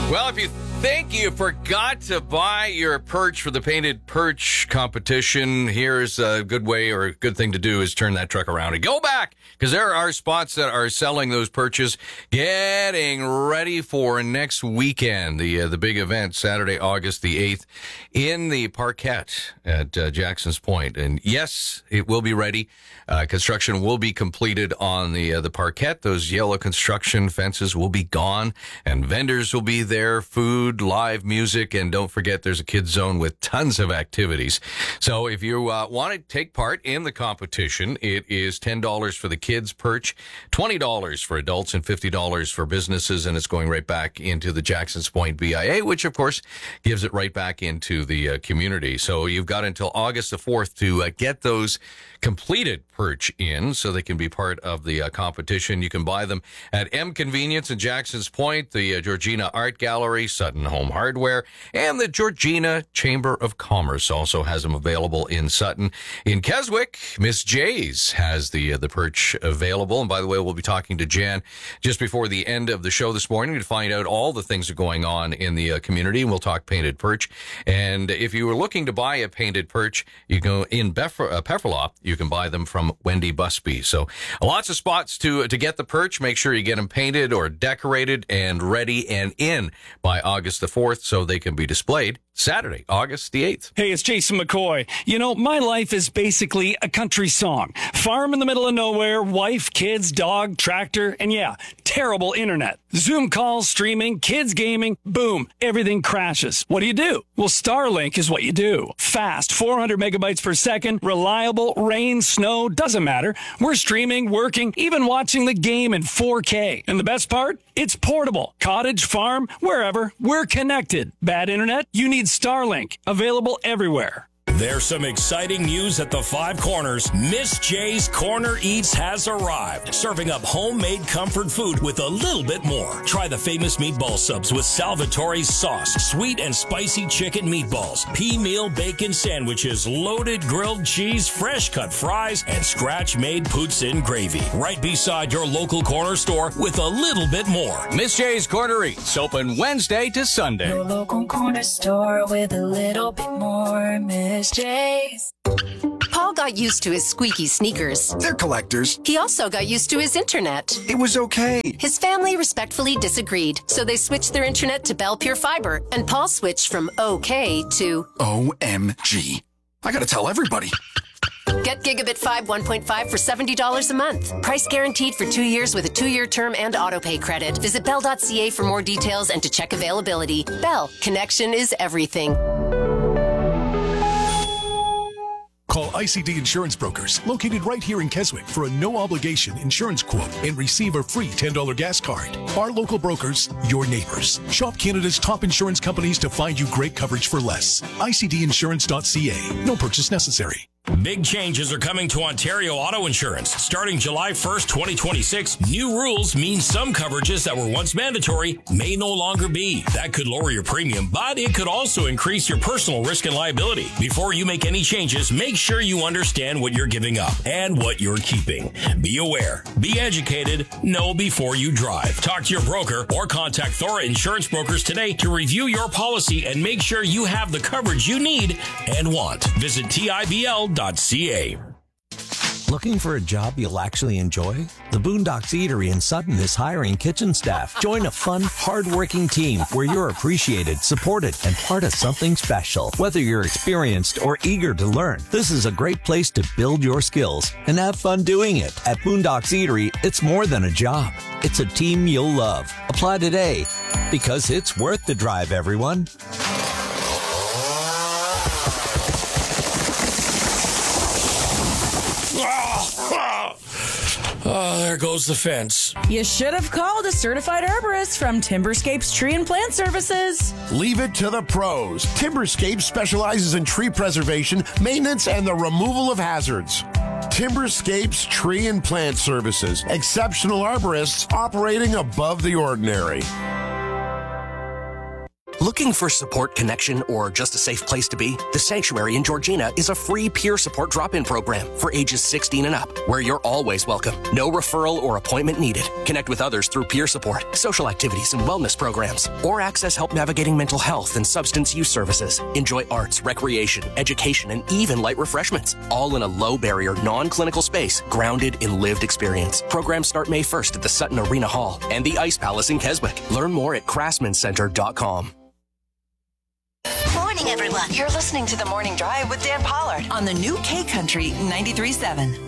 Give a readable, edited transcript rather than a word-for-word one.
Well, if you think you forgot to buy your perch for the Painted Perch competition, here's a good way or a good thing to do is turn that truck around and go back, because there are spots that are selling those perches, getting ready for next weekend, the big event, Saturday, August the 8th, in the Parkette at Jackson's Point. And yes, it will be ready. Construction will be completed on the Parkette. Those yellow construction fences will be gone, and vendors will be there, food, live music, and don't forget there's a kids zone with tons of activities. So if you want to take part in the competition, it is $10 for the kids perch, $20 for adults, and $50 for businesses, and it's going right back into the Jackson's Point BIA, which of course gives it right back into the community. So you've got until August the 4th to get those completed perch in so they can be part of the competition. You can buy them at M Convenience in Jackson's Point, the Georgina Art Gallery, Sutton Home Hardware, and the Georgina Chamber of Commerce also has them available in Sutton. In Keswick, Miss J's has the perch available. And by the way, we'll be talking to Jan just before the end of the show this morning to find out all the things that are going on in the community. We'll talk painted perch. And if you were looking to buy a painted perch, you go in Pefferlaw. You can buy them from Wendy Busby. So lots of spots to get the perch. Make sure you get them painted or decorated and ready and in by August the 4th so they can be displayed Saturday, August the 8th. Hey, it's Jason McCoy. You know, my life is basically a country song. Farm in the middle of nowhere, wife, kids, dog, tractor, and yeah, terrible internet. Zoom calls, streaming, kids gaming, boom, everything crashes. What do? Well, Starlink is what you do. Fast, 400 megabytes per second, reliable, rain, snow, doesn't matter. We're streaming, working, even watching the game in 4K. And the best part? It's portable. Cottage, farm, wherever, we're connected. Bad internet? You need Starlink. Available everywhere. There's some exciting news at the Five Corners. Miss J's Corner Eats has arrived, serving up homemade comfort food with a little bit more. Try the famous meatball subs with Salvatore's sauce, sweet and spicy chicken meatballs, pea meal bacon sandwiches, loaded grilled cheese, fresh cut fries, and scratch-made poutine gravy. Right beside your local corner store with a little bit more. Miss J's Corner Eats, open Wednesday to Sunday. Your local corner store with a little bit more. Miss J's. Paul got used to his squeaky sneakers. They're collectors. He also got used to his internet. It was okay. His family respectfully disagreed, so they switched their internet to Bell Pure Fiber, and Paul switched from okay to OMG. I gotta tell everybody. Get Gigabit 5 1.5 for $70 a month. Price guaranteed for 2 years with a 2-year term and autopay credit. Visit Bell.ca for more details and to check availability. Bell, connection is everything. Call ICD Insurance Brokers, located right here in Keswick, for a no-obligation insurance quote and receive a free $10 gas card. Our local brokers, your neighbors. Shop Canada's top insurance companies to find you great coverage for less. ICDinsurance.ca. No purchase necessary. Big changes are coming to Ontario Auto Insurance. Starting July 1st, 2026, new rules mean some coverages that were once mandatory may no longer be. That could lower your premium, but it could also increase your personal risk and liability. Before you make any changes, make sure you understand what you're giving up and what you're keeping. Be aware, be educated, know before you drive. Talk to your broker or contact Thora Insurance Brokers today to review your policy and make sure you have the coverage you need and want. Visit TIBL.ca. Looking for a job you'll actually enjoy? The Boondocks Eatery in Sutton is hiring kitchen staff. Join a fun, hard-working team where you're appreciated, supported, and part of something special. Whether you're experienced or eager to learn, this is a great place to build your skills and have fun doing it. At Boondocks Eatery, it's more than a job. It's a team you'll love. Apply today, because it's worth the drive, everyone. Oh, there goes the fence. You should have called a certified herborist from Timberscapes Tree and Plant Services. Leave it to the pros. Timberscapes specializes in tree preservation, maintenance, and the removal of hazards. Timberscapes Tree and Plant Services. Exceptional arborists operating above the ordinary. Looking for support, connection, or just a safe place to be? The Sanctuary in Georgina is a free peer support drop-in program for ages 16 and up, where you're always welcome. No referral or appointment needed. Connect with others through peer support, social activities, and wellness programs, or access help navigating mental health and substance use services. Enjoy arts, recreation, education, and even light refreshments, all in a low-barrier, non-clinical space grounded in lived experience. Programs start May 1st at the Sutton Arena Hall and the Ice Palace in Keswick. Learn more at craftsmancenter.com. Morning, everyone. You're listening to The Morning Drive with Dan Pollard on the new K Country 93.7.